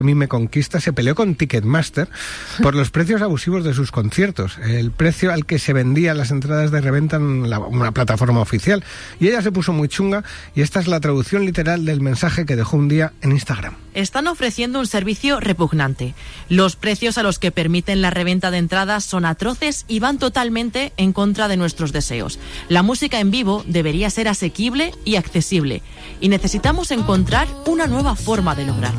A mí me conquista, se peleó con Ticketmaster por los precios abusivos de sus conciertos, el precio al que se vendían las entradas de reventa en una plataforma oficial. Y ella se puso muy chunga y esta es la traducción literal del mensaje que dejó un día en Instagram. Están ofreciendo un servicio repugnante. Los precios a los que permiten la reventa de entradas son atroces y van totalmente en contra de nuestros deseos. La música en vivo debería ser asequible y accesible y necesitamos encontrar una nueva forma de lograrlo.